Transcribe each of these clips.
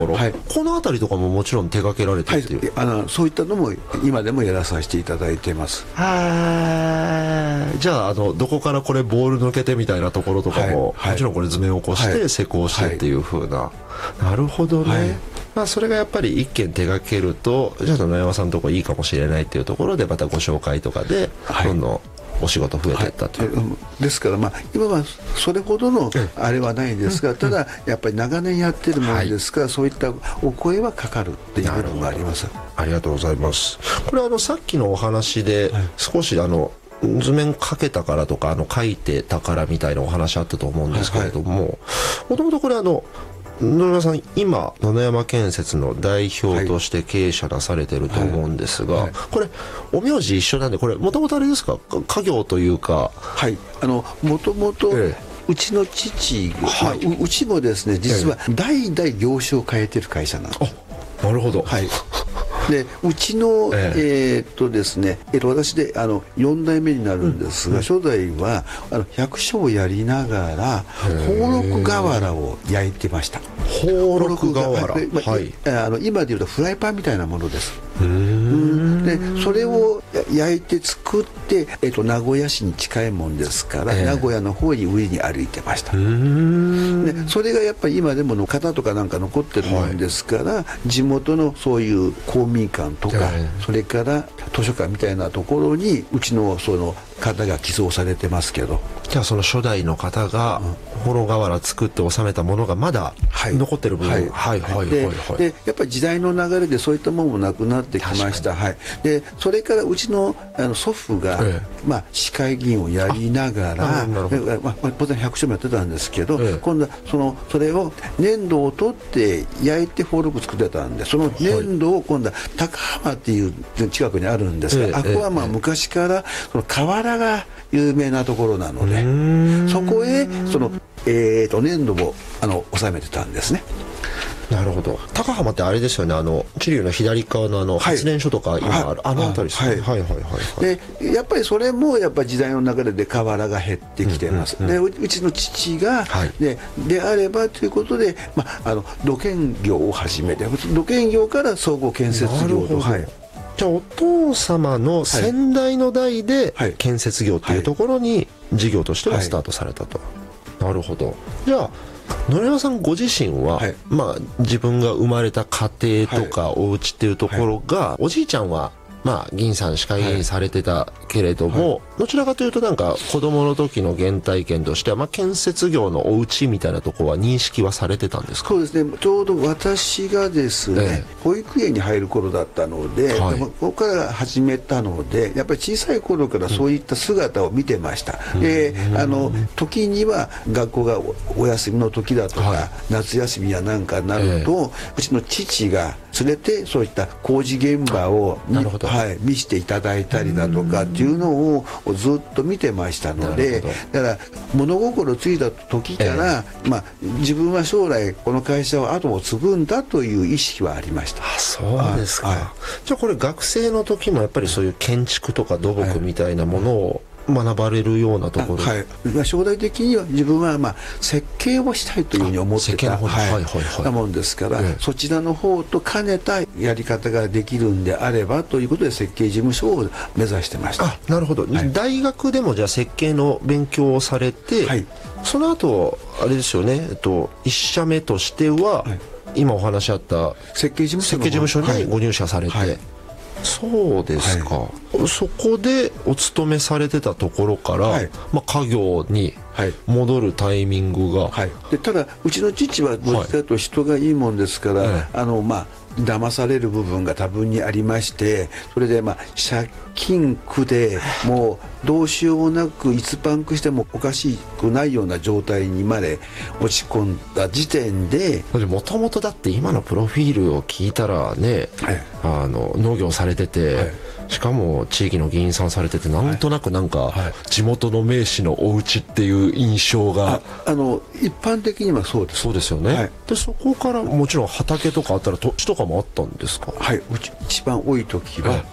はい、 この辺りとかももちろん手掛けられてっていう、 はい、そういったのも今でもやらさせていただいてます。 じゃあどこからこれボール抜けてみたいなところとかも、もちろんこれ図面を起こして施工してっていう風な、なるほどね、まあ、それがやっぱり一件手掛けるとじゃあ野山さんのとこいいかもしれないっていうところでまたご紹介とかでどんどんお仕事増えていったという、 ですから、まあ、今はそれほどのあれはないですが、ただやっぱり長年やってるものですから、そういったお声はかかるっていう部分があります。 ありがとうございます。これさっきのお話で少し図面描けたからとか描いてたからみたいなお話あったと思うんですけれども、もともとこれ野山さん今野山建設の代表として経営者なされてると思うんですが、これお名字一緒なんでこれもともとあれですか、家業というか。 はい、もともとうちの父が、うちもですね実は代々業種を変えてる会社なんです。 なるほど。 はいでうちの、ですね、私で4代目になるんですが、初代は百姓をやりながら宝禄瓦を焼いてました。 宝禄瓦、 今でいうとフライパンみたいなものです。でそれを焼いて作って、名古屋市に近いもんですから、名古屋の方に上に歩いてました。でそれがやっぱり今でもの型とかなんか残ってるもんですから、地元のそういう公民館とか、それから図書館みたいなところにうちのその方が寄贈されてますけど、 じゃあその初代の方が宝禄瓦作って収めたものがまだ残ってる部分、 でやっぱり時代の流れでそういったものもなくなってきました。でそれからうちの祖父が、市会議員をやりながら当然百姓もやってたんですけど、今度はそれを粘土を取って焼いて宝禄作ってたんで、その粘土を今度は高浜っていう近くにあるんですが、あこは昔からその瓦が有名なところなので、そこへ粘土を収めてたんですね。 なるほど。高浜ってあれですよね、桐生の左側の発電所とか今ある、あの辺りですね。 でやっぱりそれもやっぱり時代の流れで瓦が減ってきてます。でうちの父が、であればということで、土建業を始めて、土建業から総合建設業と。 じゃあお父様の先代の代で建設業っていうところに事業としてはスタートされたと。なるほど。じゃあ野山さんご自身は、自分が生まれた家庭とかお家っていうところが、おじいちゃんは議員さん市会議員されてたけれども、どちらかというとなんか子供の時の原体験としては、建設業のお家みたいなところは認識はされてたんですか？ そうですね、ちょうど私がですね、保育園に入る頃だったので、ここから始めたので、やっぱり小さい頃からそういった姿を見てました。で時には学校がお休みの時だとか、夏休みやなんかになると、うちの父が連れてそういった工事現場を見せていただいたりだとかっていうのをずっと見てましたので、だから物心ついた時から、自分は将来この会社を後を継ぐんだという意識はありました。 そうですか。じゃあこれ学生の時もやっぱりそういう建築とか土木みたいなものを学ばれるようなところ、 将来的には自分は設計をしたいというふうに思ってたもんですから、そちらの方と兼ねたやり方ができるんであればということで設計事務所を目指してました。 なるほど。大学でもじゃあ設計の勉強をされて、その後あれですよね、一社目としては、今お話あった設計事務所にご入社されて、そうですか。そこでお勤めされてたところから、家業に戻るタイミングが、 でただうちの父はどっちかと人がいいもんですから、騙される部分が多分にありまして、それで借金苦でもうどうしようもなくいつパンクしてもおかしくないような状態にまで落ち込んだ時点で、 もともとだって今のプロフィールを聞いたらね、農業されてて、しかも地域の議員さんされてて、なんとなく地元の名士のお家っていう印象が、 一般的にはそうです。 そうですよね。でそこからもちろん畑とかあったら土地とかもあったんですか？ うち一番多い時は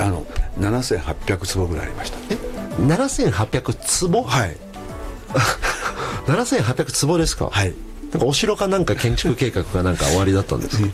7800坪ぐらいありました。 7800坪？7800坪ですか？ なんかお城かなんか建築計画がなんか終わりだったんですか？